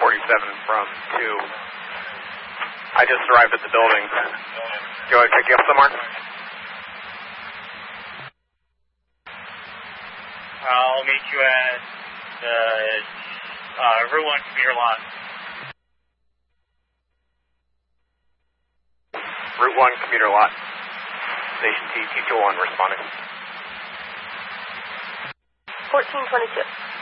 47 from 2. I just arrived at the building. Do you want to pick you up somewhere? I'll meet you at the Route 1 commuter lot. Route 1 commuter lot. Station T, T21 responding. 1422.